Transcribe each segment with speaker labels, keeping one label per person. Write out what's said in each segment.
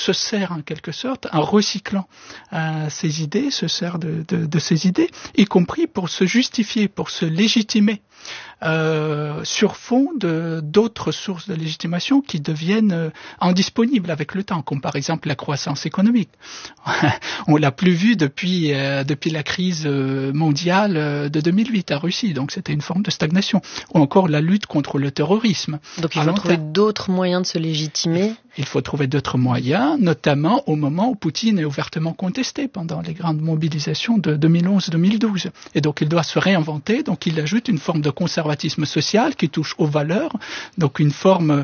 Speaker 1: se sert en quelque sorte, en recyclant ses idées, se sert de ses idées, y compris pour se justifier, pour se légitimer. Sur fond d'autres sources de légitimation qui deviennent indisponibles avec le temps, comme par exemple la croissance économique. On l'a plus vu depuis la crise mondiale de 2008 à Russie, donc c'était une forme de stagnation. Ou encore la lutte contre le terrorisme.
Speaker 2: Donc il faut trouver d'autres moyens de se légitimer.
Speaker 1: Il faut trouver d'autres moyens, notamment au moment où Poutine est ouvertement contesté pendant les grandes mobilisations de 2011-2012. Et donc il doit se réinventer, donc il ajoute une forme de conservatisme social qui touche aux valeurs, donc une forme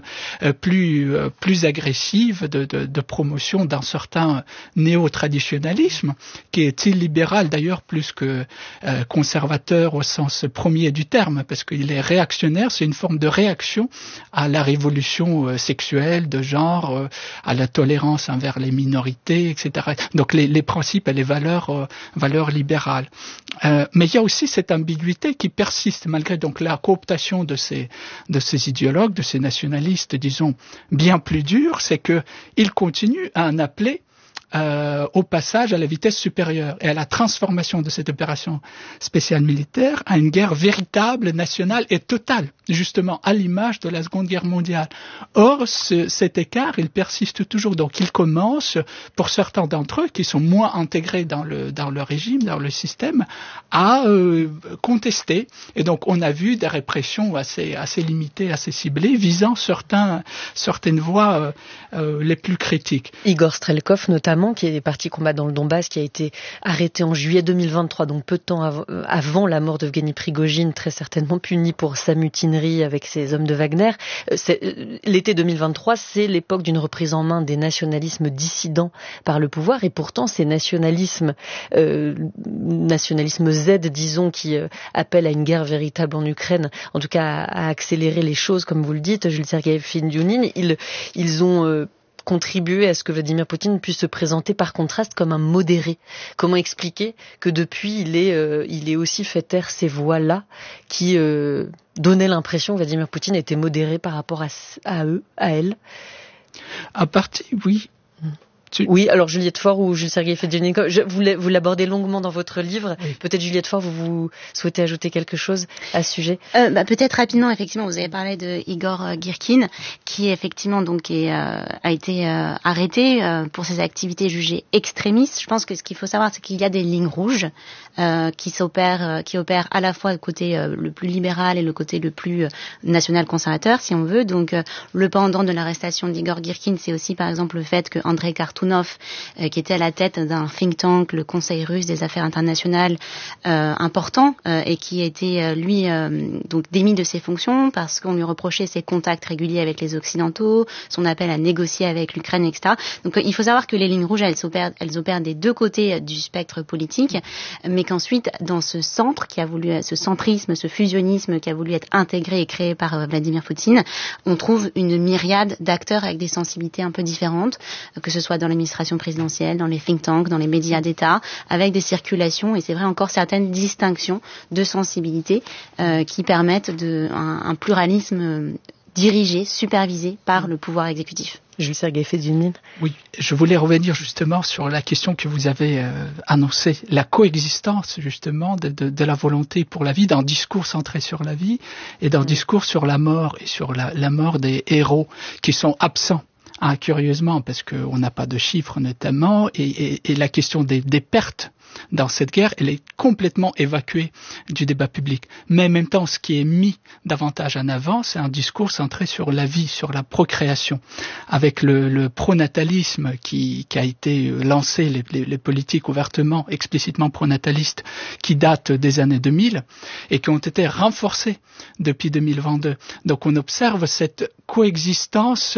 Speaker 1: plus agressive de promotion d'un certain néo-traditionnalisme, qui est illibéral d'ailleurs plus que conservateur au sens premier du terme, parce qu'il est réactionnaire, c'est une forme de réaction à la révolution sexuelle, de genre, à la tolérance envers les minorités, etc. Donc les principes et les valeurs libérales. Mais il y a aussi cette ambiguïté qui persiste malgré donc la cooptation de ces idéologues, de ces nationalistes, disons, bien plus durs, c'est que ils continuent à en appeler au passage à la vitesse supérieure et à la transformation de cette opération spéciale militaire à une guerre véritable, nationale et totale, justement à l'image de la Seconde Guerre mondiale. Or, cet écart, il persiste toujours. Donc, il commence, pour certains d'entre eux qui sont moins intégrés dans le régime, dans le système, à contester. Et donc, on a vu des répressions assez limitées, assez ciblées, visant certaines voies les plus critiques.
Speaker 2: Igor Strelkov, notamment, qui est parti combattre dans le Donbass, qui a été arrêté en juillet 2023, donc peu de temps avant la mort d'Evgeny Prigojine, très certainement puni pour sa mutinerie avec ses hommes de Wagner. L'été 2023, c'est l'époque d'une reprise en main des nationalismes dissidents par le pouvoir, et pourtant ces nationalisme Z, disons, qui appellent à une guerre véritable en Ukraine, en tout cas à accélérer les choses, comme vous le dites, Jules Sergueïev Filiounin, ils ont contribuer à ce que Vladimir Poutine puisse se présenter par contraste comme un modéré. Comment expliquer que depuis il est aussi fait taire ces voix-là qui donnaient l'impression que Vladimir Poutine était modéré par rapport à eux, à elle?
Speaker 1: À partir, oui.
Speaker 2: Oui, alors Juliette Faure ou Jules Sergueïev Filiounin, vous l'abordez longuement dans votre livre. Oui. Peut-être Juliette Faure, vous souhaitez ajouter quelque chose à ce sujet?
Speaker 3: Peut-être rapidement, effectivement, vous avez parlé de Igor Girkin, qui effectivement donc a été arrêté pour ses activités jugées extrémistes. Je pense que ce qu'il faut savoir, c'est qu'il y a des lignes rouges qui opèrent à la fois le côté le plus libéral et le côté le plus national-conservateur, si on veut. Donc le pendant de l'arrestation d'Igor Girkin, c'est aussi par exemple le fait que Andrei Kartounov, qui était à la tête d'un think tank, le Conseil russe des affaires internationales, important, et qui a été donc démis de ses fonctions parce qu'on lui reprochait ses contacts réguliers avec les Occidentaux, son appel à négocier avec l'Ukraine, etc. Donc il faut savoir que les lignes rouges, elles opèrent des deux côtés du spectre politique, mais qu'ensuite, dans ce centre qui a voulu, ce centrisme, ce fusionnisme qui a voulu être intégré et créé par Vladimir Poutine, on trouve une myriade d'acteurs avec des sensibilités un peu différentes, que ce soit dans l'administration présidentielle, dans les think tanks, dans les médias d'État, avec des circulations, et c'est vrai encore certaines distinctions de sensibilité qui permettent un pluralisme dirigé, supervisé par le pouvoir exécutif.
Speaker 2: Jules Sergueïev Filiounin.
Speaker 1: Oui, je voulais revenir justement sur la question que vous avez annoncée, la coexistence justement de la volonté pour la vie, d'un discours centré sur la vie et d'un discours sur la mort et sur la mort des héros qui sont absents. Curieusement, parce qu'on n'a pas de chiffres notamment, et la question des pertes dans cette guerre, elle est complètement évacuée du débat public. Mais en même temps, ce qui est mis davantage en avant, c'est un discours centré sur la vie, sur la procréation, avec le pronatalisme qui a été lancé, les politiques ouvertement, explicitement pronatalistes, qui datent des années 2000 et qui ont été renforcées depuis 2022. Donc on observe cette coexistence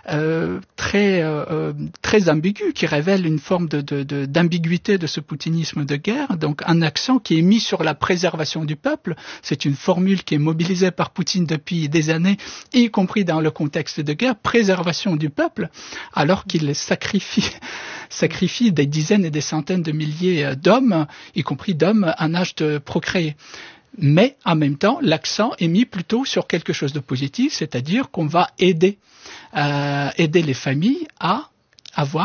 Speaker 1: très ambiguë, qui révèle une forme d'ambiguïté de ce poutinisme de guerre, donc un accent qui est mis sur la préservation du peuple. C'est une formule qui est mobilisée par Poutine depuis des années, y compris dans le contexte de guerre, préservation du peuple, alors qu'il sacrifie des dizaines et des centaines de milliers d'hommes, y compris d'hommes en âge de procréer. Mais en même temps, l'accent est mis plutôt sur quelque chose de positif, c'est-à-dire qu'on va aider les familles à avoir